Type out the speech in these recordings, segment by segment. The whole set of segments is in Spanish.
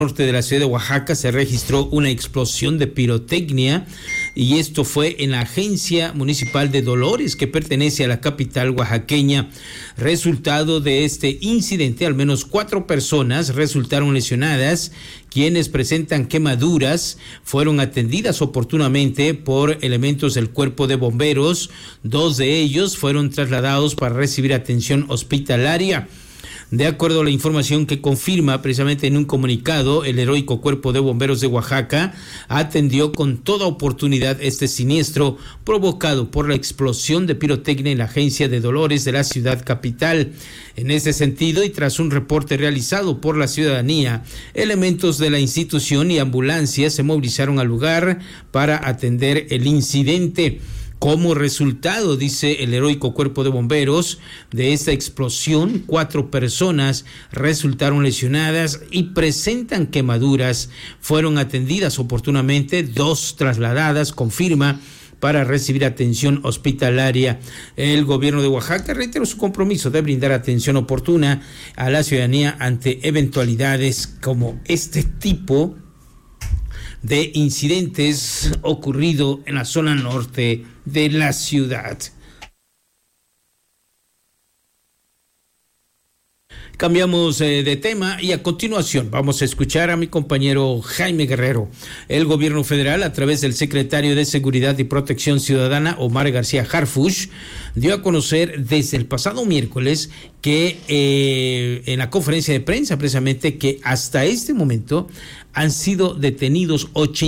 norte de la ciudad de Oaxaca se registró una explosión de pirotecnia y esto fue en la agencia municipal de Dolores que pertenece a la capital oaxaqueña. Resultado de este incidente, al menos 4 personas resultaron lesionadas, quienes presentan quemaduras fueron atendidas oportunamente por elementos del cuerpo de bomberos. 2 de ellos fueron trasladados para recibir atención hospitalaria. De acuerdo a la información que confirma precisamente en un comunicado, el heroico Cuerpo de Bomberos de Oaxaca atendió con toda oportunidad este siniestro provocado por la explosión de pirotecnia en la agencia de Dolores de la ciudad capital. En ese sentido, y tras un reporte realizado por la ciudadanía, elementos de la institución y ambulancias se movilizaron al lugar para atender el incidente. Como resultado, dice el heroico Cuerpo de Bomberos, de esta explosión, 4 personas resultaron lesionadas y presentan quemaduras. Fueron atendidas oportunamente, 2 trasladadas, confirma, para recibir atención hospitalaria. El gobierno de Oaxaca reiteró su compromiso de brindar atención oportuna a la ciudadanía ante eventualidades como este tipo de incidentes ocurrido en la zona norte de la ciudad. Cambiamos de tema y a continuación vamos a escuchar a mi compañero Jaime Guerrero. El gobierno federal, a través del secretario de Seguridad y Protección Ciudadana, Omar García Harfuch, dio a conocer desde el pasado miércoles que en la conferencia de prensa precisamente que hasta este momento han sido detenidos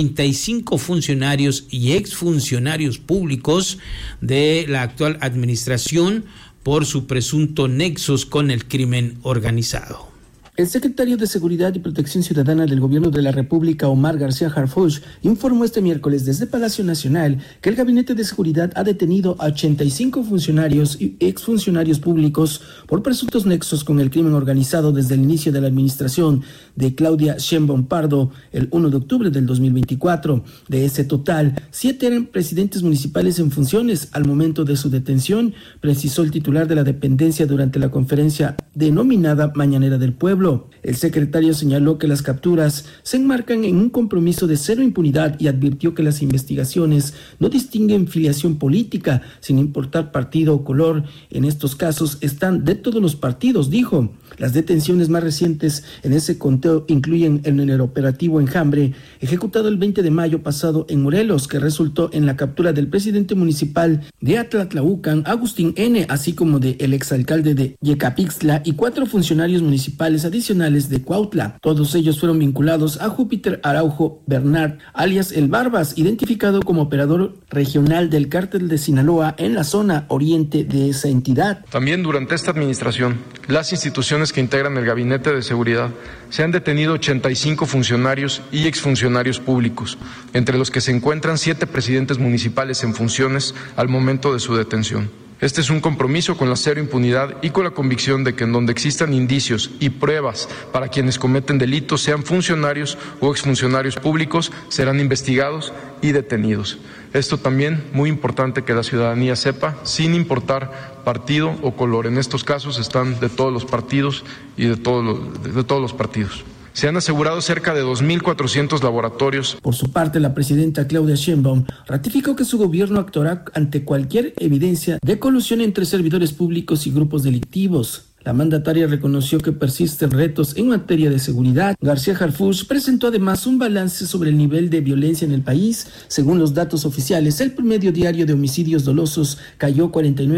85 funcionarios y exfuncionarios públicos de la actual administración por su presunto nexos con el crimen organizado. El secretario de Seguridad y Protección Ciudadana del Gobierno de la República, Omar García Harfuch, informó este miércoles desde Palacio Nacional que el Gabinete de Seguridad ha detenido a 85 funcionarios y exfuncionarios públicos por presuntos nexos con el crimen organizado desde el inicio de la administración de Claudia Sheinbaum Pardo el 1 de octubre del 2024. De ese total, 7 eran presidentes municipales en funciones al momento de su detención, precisó el titular de la dependencia durante la conferencia denominada Mañanera del Pueblo. El secretario señaló que las capturas se enmarcan en un compromiso de cero impunidad y advirtió que las investigaciones no distinguen filiación política, sin importar partido o color. En estos casos están de todos los partidos, dijo. Las detenciones más recientes en ese conteo incluyen el operativo Enjambre, ejecutado el 20 de mayo pasado en Morelos, que resultó en la captura del presidente municipal de Atlatlaucan, Agustín N., así como de el exalcalde de Yecapixtla y 4 funcionarios municipales adicionales de Cuautla. Todos ellos fueron vinculados a Júpiter Araujo Bernard, alias El Barbas, identificado como operador regional del cártel de Sinaloa en la zona oriente de esa entidad. También durante esta administración, las instituciones que integran el Gabinete de Seguridad se han detenido 85 funcionarios y exfuncionarios públicos, entre los que se encuentran 7 presidentes municipales en funciones al momento de su detención. Este es un compromiso con la cero impunidad y con la convicción de que en donde existan indicios y pruebas para quienes cometen delitos, sean funcionarios o exfuncionarios públicos, serán investigados y detenidos. Esto también muy importante que la ciudadanía sepa, sin importar partido o color. En estos casos están de todos los partidos y de todos los partidos. Se han asegurado cerca de 2.400 laboratorios. Por su parte, la presidenta Claudia Sheinbaum ratificó que su gobierno actuará ante cualquier evidencia de colusión entre servidores públicos y grupos delictivos. La mandataria reconoció que persisten retos en materia de seguridad. García Harfuch presentó además un balance sobre el nivel de violencia en el país. Según los datos oficiales, el promedio diario de homicidios dolosos cayó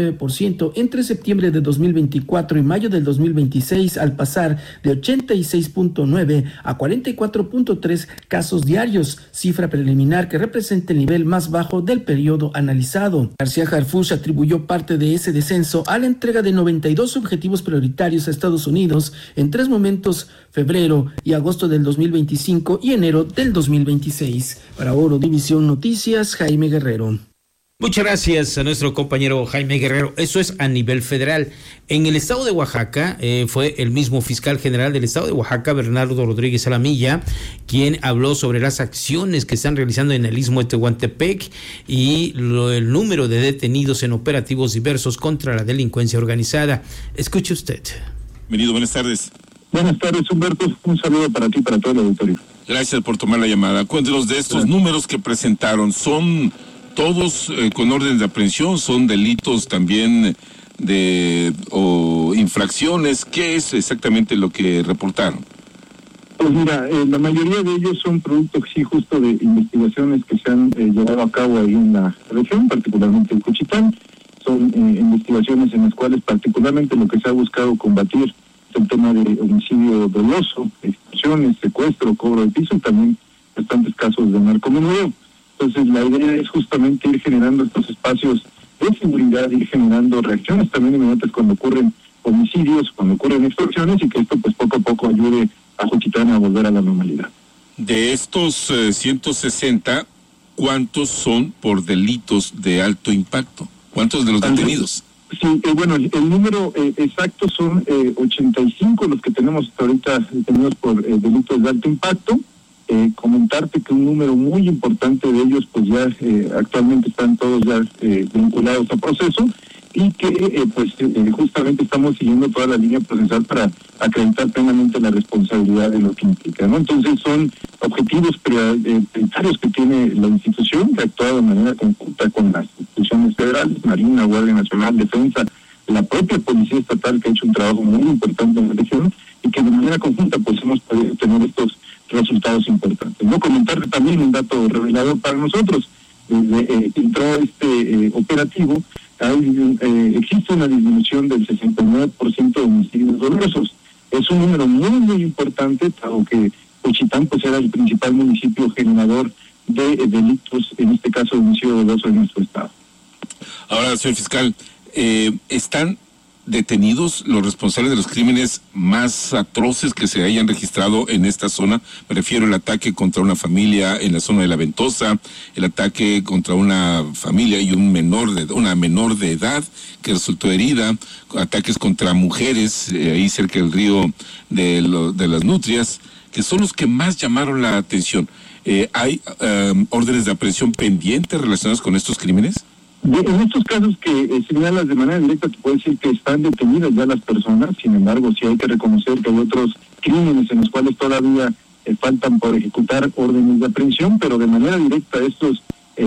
49% entre septiembre de 2024 y mayo del 2026, al pasar de 86.9 a 44.3 casos diarios, cifra preliminar que representa el nivel más bajo del periodo analizado. García Harfuch atribuyó parte de ese descenso a la entrega de 92 objetivos prioritarios a Estados Unidos en 3 momentos: febrero y agosto del 2025 y enero del 2026. Para Oro División Noticias, Jaime Guerrero. Muchas gracias a nuestro compañero Jaime Guerrero. Eso es a nivel federal. En el estado de Oaxaca fue el mismo fiscal general del estado de Oaxaca, Bernardo Rodríguez Alamilla, quien habló sobre las acciones que están realizando en el Istmo de Tehuantepec y el número de detenidos en operativos diversos contra la delincuencia organizada. Escuche usted. Bienvenido, buenas tardes. Buenas tardes, Humberto. Un saludo para ti y para todo el auditorio. Gracias por tomar la llamada. Cuéntenos de estos números que presentaron. ¿Son todos con orden de aprehensión? ¿Son delitos también o infracciones? ¿Qué es exactamente lo que reportaron? Pues mira, la mayoría de ellos son producto, sí, justo de investigaciones que se han llevado a cabo ahí en la región, particularmente en Juchitán. Son investigaciones en las cuales particularmente lo que se ha buscado combatir es el tema de homicidio doloso, extorsiones, secuestro, cobro de piso y también bastantes casos de narcomenudeo. Entonces la idea es justamente ir generando estos espacios de seguridad, ir generando reacciones también inmediatas cuando ocurren homicidios, cuando ocurren extorsiones, y que esto pues poco a poco ayude a Juchitán a volver a la normalidad. De estos 160, ¿cuántos son por delitos de alto impacto? ¿Cuántos de los detenidos? Sí, bueno, el número exacto son 85 los que tenemos hasta ahorita detenidos por delitos de alto impacto. Comentarte que un número muy importante de ellos pues ya actualmente están todos ya vinculados a proceso, y que justamente estamos siguiendo toda la línea procesal para acreditar plenamente la responsabilidad de lo que implica, ¿no? Entonces son objetivos prioritarios que tiene la institución, que ha actuado de manera conjunta con las instituciones federales, Marina, Guardia Nacional, Defensa, la propia Policía Estatal, que ha hecho un trabajo muy importante en la región, y que de manera conjunta pues hemos podido tener estos resultados importantes. No comentarte también un dato revelador para nosotros. Desde que entró este operativo, existe una disminución del 69% de homicidios dolosos. Es un número muy, muy importante, dado que Juchitán pues era el principal municipio generador de delitos, en este caso de homicidio doloso en nuestro estado. Ahora, señor fiscal, ¿están detenidos los responsables de los crímenes más atroces que se hayan registrado en esta zona? Me refiero al ataque contra una familia en la zona de La Ventosa, el ataque contra una familia y una menor de edad que resultó herida, ataques contra mujeres ahí cerca del río de las Nutrias, que son los que más llamaron la atención. ¿Hay órdenes de aprehensión pendientes relacionados con estos crímenes? En estos casos que señalas de manera directa, te puedo decir que están detenidas ya las personas. Sin embargo, sí hay que reconocer que hay otros crímenes en los cuales todavía faltan por ejecutar órdenes de aprehensión, pero de manera directa estos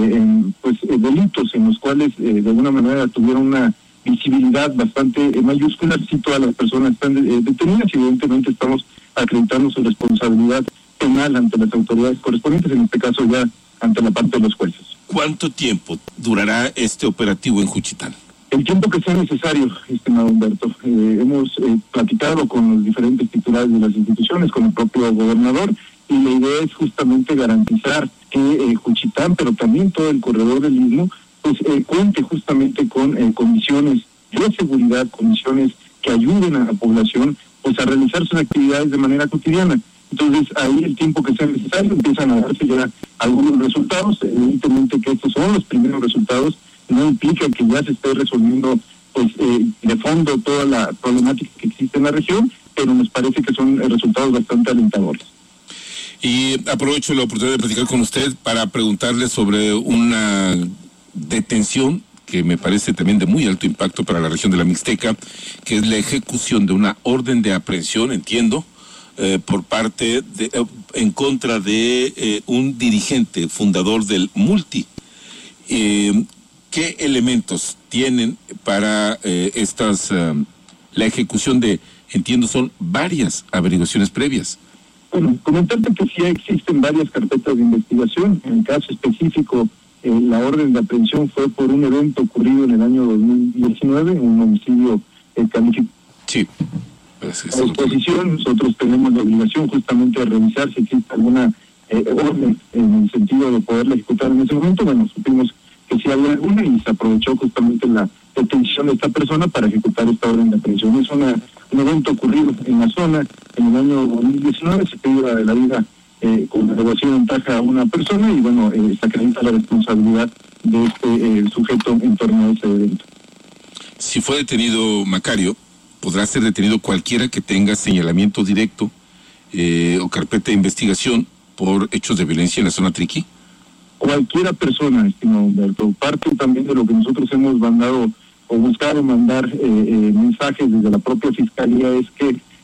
delitos en los cuales de alguna manera tuvieron una visibilidad bastante mayúscula, sí todas las personas están detenidas, y evidentemente estamos acreditando su responsabilidad penal ante las autoridades correspondientes, en este caso ya ante la parte de los jueces. ¿Cuánto tiempo durará este operativo en Juchitán? El tiempo que sea necesario, estimado Humberto. Hemos platicado con los diferentes titulares de las instituciones, con el propio gobernador, y la idea es justamente garantizar que Juchitán, pero también todo el corredor del Istmo, pues cuente justamente con condiciones de seguridad, condiciones que ayuden a la población pues a realizar sus actividades de manera cotidiana. Entonces, ahí el tiempo que sea necesario empiezan a darse ya algunos resultados. Evidentemente que estos son los primeros resultados, no implica que ya se esté resolviendo pues de fondo toda la problemática que existe en la región, pero nos parece que son resultados bastante alentadores. Y aprovecho la oportunidad de platicar con usted para preguntarle sobre una detención que me parece también de muy alto impacto para la región de la Mixteca, que es la ejecución de una orden de aprehensión, entiendo, por parte en contra de un dirigente fundador del Multi. ¿Qué elementos tienen para la ejecución de, entiendo, son varias averiguaciones previas? Bueno, comentarte que sí existen varias carpetas de investigación. En el caso específico, la orden de aprehensión fue por un evento ocurrido en el año 2019, un homicidio calificado. Sí. A disposición, nosotros tenemos la obligación justamente de revisar si existe alguna orden en el sentido de poderla ejecutar en ese momento. Bueno, supimos que sí había alguna y se aprovechó justamente la detención de esta persona para ejecutar esta orden de aprehensión. Es un evento ocurrido en la zona en el año 2019, se pidió de la vida con elevación de ventaja a una persona, y bueno, se acredita la responsabilidad de este sujeto en torno a ese evento. Si fue detenido Macario, podrá ser detenido cualquiera que tenga señalamiento directo o carpeta de investigación por hechos de violencia en la zona Triqui. Cualquiera persona, estimado Humberto. Parte también de lo que nosotros hemos mandado o buscado mandar mensajes desde la propia Fiscalía es que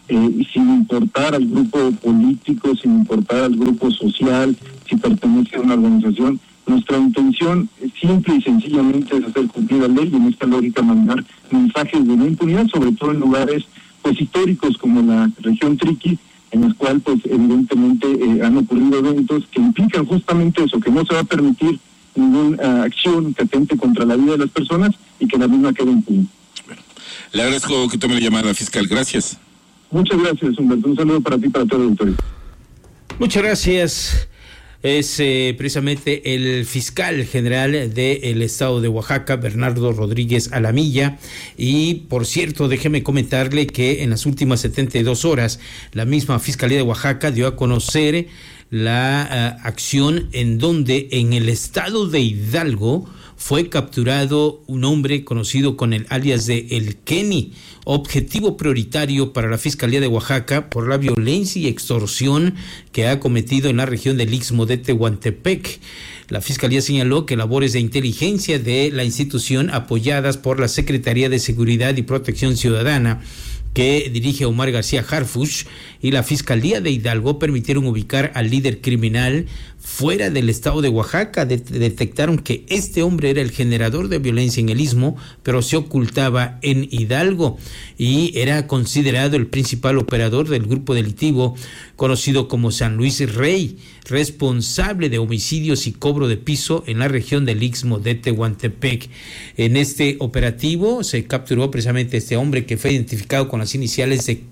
sin importar al grupo político, sin importar al grupo social, si pertenece a una organización. Nuestra intención simple y sencillamente es hacer cumplir la ley y en esta lógica mandar mensajes de no impunidad, sobre todo en lugares pues históricos como la región Triqui, en el cual pues evidentemente han ocurrido eventos que implican justamente eso, que no se va a permitir ninguna acción que atente contra la vida de las personas y que la misma quede impune. Bueno, le agradezco que tome la llamada, fiscal. Gracias. Muchas gracias, Humberto. Un saludo para ti y para todo el auditorio. Muchas gracias. Es precisamente el fiscal general del estado de Oaxaca, Bernardo Rodríguez Alamilla. Y por cierto, déjeme comentarle que en las últimas 72 horas la misma Fiscalía de Oaxaca dio a conocer la acción en donde en el estado de Hidalgo fue capturado un hombre conocido con el alias de El Kenny, objetivo prioritario para la Fiscalía de Oaxaca por la violencia y extorsión que ha cometido en la región del Istmo de Tehuantepec. La Fiscalía señaló que labores de inteligencia de la institución apoyadas por la Secretaría de Seguridad y Protección Ciudadana que dirige Omar García Harfuch y la Fiscalía de Hidalgo permitieron ubicar al líder criminal fuera del estado de Oaxaca. Detectaron que este hombre era el generador de violencia en el Istmo, pero se ocultaba en Hidalgo y era considerado el principal operador del grupo delictivo conocido como San Luis Rey, responsable de homicidios y cobro de piso en la región del Istmo de Tehuantepec. En este operativo se capturó precisamente este hombre que fue identificado con las iniciales de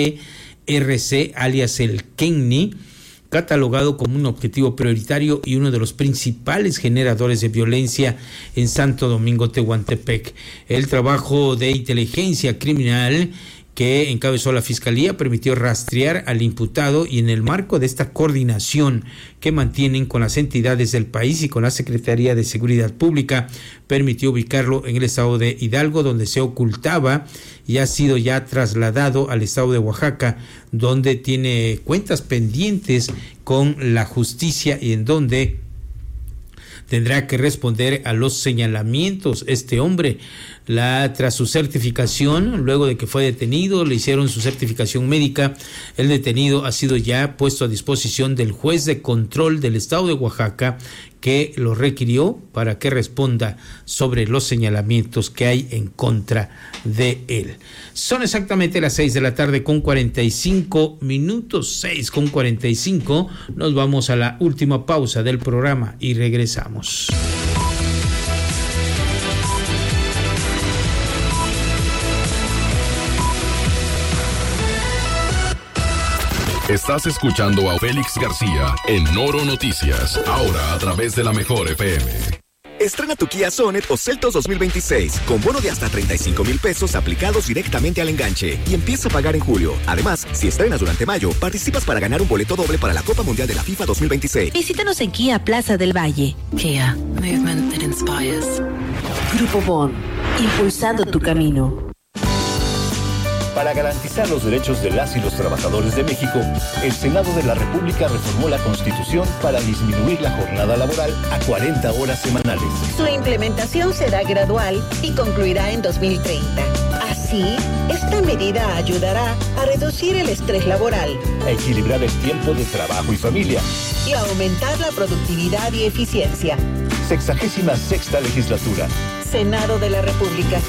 KGRC, alias El Kenny, catalogado como un objetivo prioritario y uno de los principales generadores de violencia en Santo Domingo, Tehuantepec. El trabajo de inteligencia criminal que encabezó la Fiscalía permitió rastrear al imputado y en el marco de esta coordinación que mantienen con las entidades del país y con la Secretaría de Seguridad Pública, permitió ubicarlo en el estado de Hidalgo, donde se ocultaba y ha sido ya trasladado al estado de Oaxaca, donde tiene cuentas pendientes con la justicia y en donde tendrá que responder a los señalamientos. Este hombre, tras su certificación, luego de que fue detenido, le hicieron su certificación médica. El detenido ha sido ya puesto a disposición del juez de control del estado de Oaxaca, que lo requirió para que responda sobre los señalamientos que hay en contra de él. Son exactamente las 6:45 p.m, 6:45. Nos vamos a la última pausa del programa y regresamos. Estás escuchando a Félix García en Noro Noticias, ahora a través de la Mejor FM. Estrena tu Kia Sonet o Seltos 2026 con bono de hasta 35,000 pesos aplicados directamente al enganche y empieza a pagar en julio. Además, si estrenas durante mayo, participas para ganar un boleto doble para la Copa Mundial de la FIFA 2026. Visítanos en Kia Plaza del Valle. Kia, movement that inspires. Grupo Bon, impulsando tu camino. Para garantizar los derechos de las y los trabajadores de México, el Senado de la República reformó la Constitución para disminuir la jornada laboral a 40 horas semanales. Su implementación será gradual y concluirá en 2030. Así, esta medida ayudará a reducir el estrés laboral, a equilibrar el tiempo de trabajo y familia y a aumentar la productividad y eficiencia. 66ª legislatura. Senado de la República.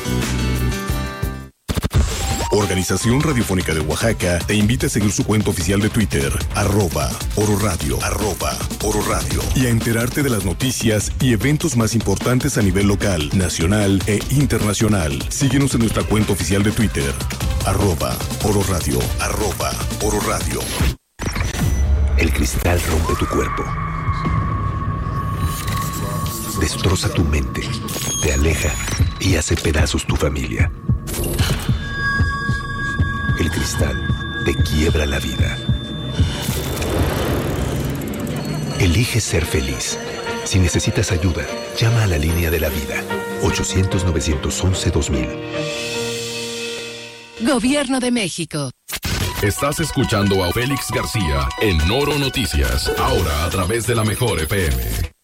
Organización Radiofónica de Oaxaca te invita a seguir su cuenta oficial de Twitter, @ororadio, @ororadio, y a enterarte de las noticias y eventos más importantes a nivel local, nacional e internacional. Síguenos en nuestra cuenta oficial de Twitter, @ororadio, @ororadio. El cristal rompe tu cuerpo, destroza tu mente, te aleja y hace pedazos tu familia. El cristal te quiebra la vida. Elige ser feliz. Si necesitas ayuda, llama a la línea de la vida. 800-911-2000. Gobierno de México. Estás escuchando a Félix García en Noro Noticias, ahora a través de la Mejor FM.